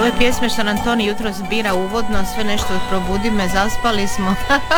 Ove pjesme što nam Toni jutros bira uvodno, sve nešto probudi me, zaspali smo.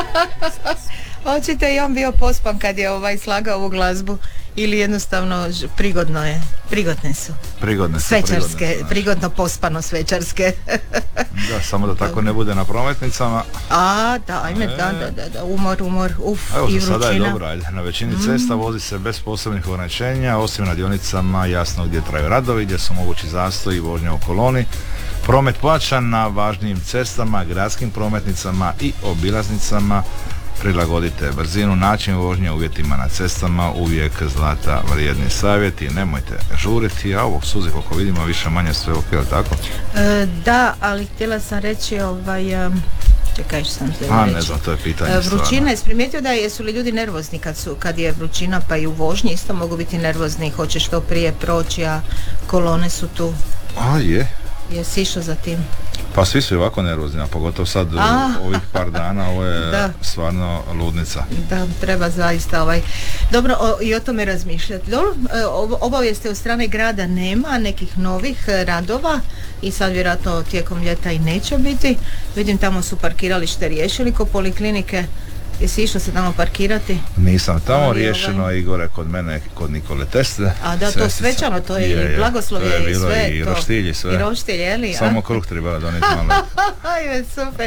Očito je on bio pospan kad je slagao ovu glazbu ili jednostavno prigodne su. Svečarske, prigodno pospano svečarske. Da, samo da tako ne bude na prometnicama. A, da, ajme, da, umor, evo, i sada je vrućina. dobro, ajde. Na većini cesta vozi se bez posebnih ograničenja, osim na dionicama jasno gdje traju radovi, gdje su mogući zastoji i vožnja u koloni. Promet pojačan na važnijim cestama, gradskim prometnicama i obilaznicama. Prilagodite brzinu, način vožnje uvjetima na cestama, uvijek zlata vrijedni savjeti, nemojte žuriti, a ovog suzi koliko vidimo više manje sve ok, tako? Da, ali htjela sam reći čekaj što sam htjela reći. Ne znam, to je pitanje. Vrućina, je primijetio da jesu li ljudi nervozni kad je vrućina, pa i u vožnji isto mogu biti nervozni, hoće što prije proći, a kolone su tu. A je. Jesi išao za tim? Pa svi su ovako nervozni, a pogotovo sad ovih par dana, ovo je stvarno ludnica. Da, treba zaista dobro i o tome razmišljati. Dobro, obavijesti od strane grada nema nekih novih radova i sad vjerojatno tijekom ljeta i neće biti. Vidim tamo su parkiralište riješili ko poliklinike. Jesi išao se tamo parkirati? Nisam tamo, riješeno i gore kod mene, kod Nikole Tesle. A da, to svečano, to je i blagoslovje i sve i roštilj i sve. I roštilj, jeli? Samo kruh trebala donijeti malo. Ajme, super,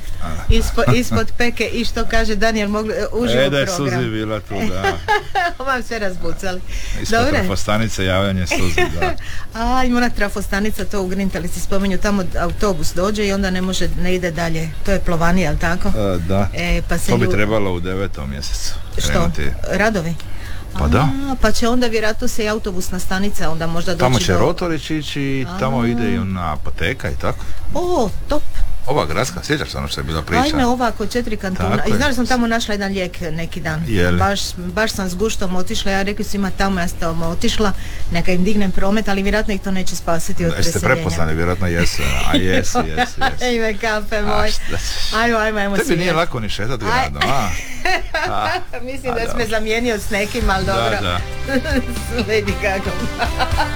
ispod peke i što kaže Daniel, mogli uživo program. Da je Suzi bila tu, da. Vam sve razbucali. Ispod trafostanice javljanje Suzi, da. Ajmo na trafostanica, to u Grintalici spominju, tamo autobus dođe i onda ne ide dalje. To je Plovanija, jel tako? Da, pa se to bi trebalo u 9. mjesecu. Što? Radovi? Pa da. Pa će onda vjerojatno se i autobusna stanica onda možda doći tamo će Rotorić ići i tamo ide i ona apoteka i tako. O, top. Ova gradska, sjećaš se ono što je bila priča? Ajme, ova kod 4 kantuna. I znaš, sam tamo našla jedan lijek neki dan. Baš sam s guštom otišla, ja rekli su ima tamo, ja sam tamo otišla, neka im dignem promet, ali vjerojatno ih to neće spasiti od preseljenja. Jeste prepoznali, vjerojatno jesu. A jesu. Ime kape moj. Ajmo tebi nije lako ni šetat gradom, Mislim da si me zamijenio s nekim, ali dobro. Da. Sledi kako.